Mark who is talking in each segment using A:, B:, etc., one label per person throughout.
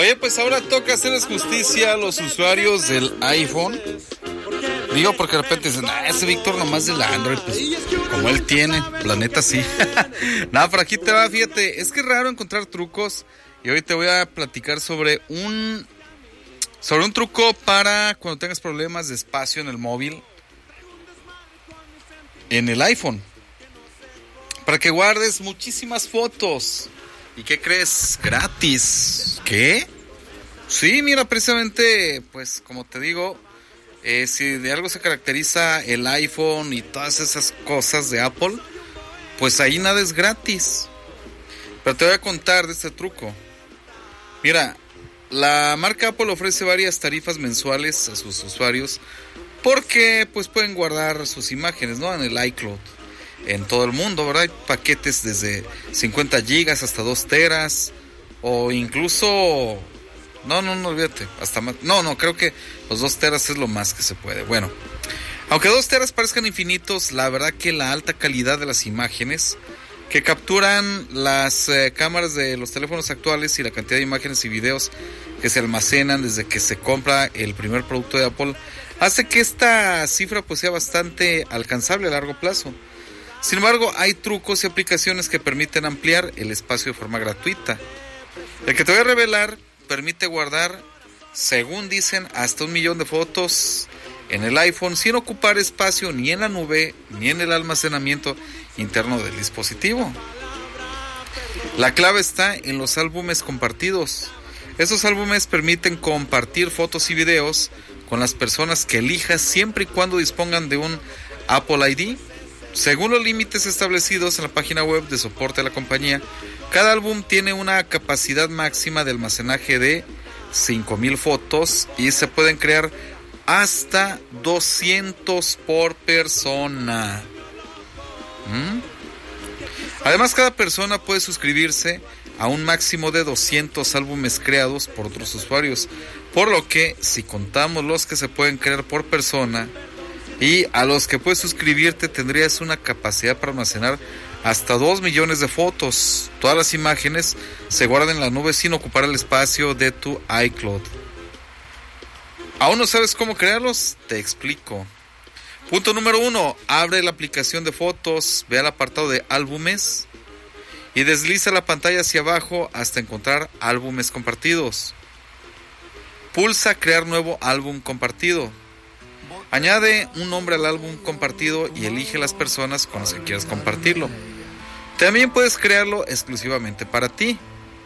A: Oye, pues ahora toca hacerles justicia a los usuarios del iPhone. Digo porque de repente dicen, ese Víctor nomás del Android, pues como él tiene, la neta sí. Nada, por aquí te va, fíjate, es que es raro encontrar trucos. Y hoy te voy a platicar sobre un truco para cuando tengas problemas de espacio en el móvil, en el iPhone, para que guardes muchísimas fotos. ¿Y qué crees? Gratis. ¿Qué? Sí, mira, precisamente, pues como te digo, si de algo se caracteriza el iPhone y todas esas cosas de Apple, pues ahí nada es gratis. Pero te voy a contar de este truco. Mira, la marca Apple ofrece varias tarifas mensuales a sus usuarios porque pues pueden guardar sus imágenes, ¿no? En el iCloud, en todo el mundo, ¿verdad? Hay paquetes desde 50 gigas hasta 2 teras o incluso... No, olvídate, hasta más... No, creo que los 2 teras es lo más que se puede. Bueno, aunque 2 teras parezcan infinitos, la verdad que la alta calidad de las imágenes que capturan las cámaras de los teléfonos actuales y la cantidad de imágenes y videos que se almacenan desde que se compra el primer producto de Apple hace que esta cifra pues sea bastante alcanzable a largo plazo. Sin embargo, hay trucos y aplicaciones que permiten ampliar el espacio de forma gratuita. El que te voy a revelar permite guardar, según dicen, hasta 1 millón de fotos en el iPhone sin ocupar espacio ni en la nube ni en el almacenamiento interno del dispositivo. La clave está en los álbumes compartidos. Estos álbumes permiten compartir fotos y videos con las personas que elijas siempre y cuando dispongan de un Apple ID. Según los límites establecidos en la página web de soporte de la compañía, cada álbum tiene una capacidad máxima de almacenaje de 5,000 fotos y se pueden crear hasta 200 por persona. Además, cada persona puede suscribirse a un máximo de 200 álbumes creados por otros usuarios, por lo que si contamos los que se pueden crear por persona y a los que puedes suscribirte, tendrías una capacidad para almacenar hasta 2 millones de fotos. Todas las imágenes se guardan en la nube sin ocupar el espacio de tu iCloud. ¿Aún no sabes cómo crearlos? Te explico. Punto número 1. Abre la aplicación de fotos, ve al apartado de álbumes y desliza la pantalla hacia abajo hasta encontrar álbumes compartidos. Pulsa crear nuevo álbum compartido. Añade un nombre al álbum compartido y elige las personas con las que quieras compartirlo. También puedes crearlo exclusivamente para ti.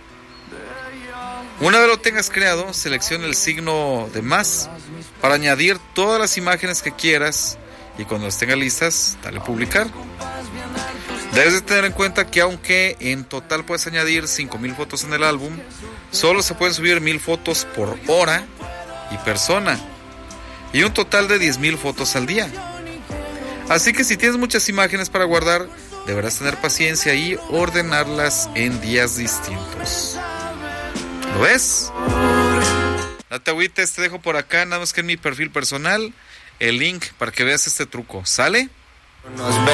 A: Una vez lo tengas creado, selecciona el signo de más para añadir todas las imágenes que quieras y cuando las tengas listas, dale a publicar. Debes de tener en cuenta que aunque en total puedes añadir 5,000 fotos en el álbum, solo se pueden subir 1,000 fotos por hora y persona y un total de 10,000 fotos al día. Así que si tienes muchas imágenes para guardar, deberás tener paciencia y ordenarlas en días distintos. ¿Lo ves? No te agüites, te dejo por acá, nada más que en mi perfil personal, el link para que veas este truco. ¿Sale?